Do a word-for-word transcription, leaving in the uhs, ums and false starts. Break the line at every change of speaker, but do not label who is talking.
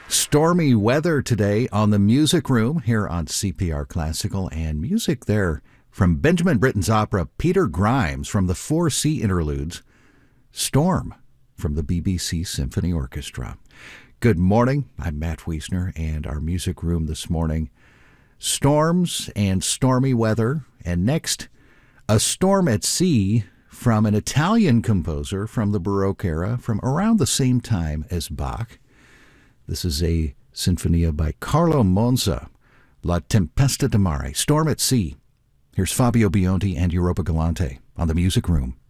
Stormy weather today on the Music Room here on C P R Classical, and music there from Benjamin Britten's opera Peter Grimes from the Four Sea Interludes, Storm from the B B C Symphony Orchestra. Good morning, I'm Matt Wiesner, and our Music Room this morning, storms and stormy weather, and next, a storm at sea from an Italian composer from the Baroque era from around the same time as Bach. This is a sinfonia by Carlo Monza, La Tempesta di Mare, Storm at Sea. Here's Fabio Bionti and Europa Galante on the Music Room.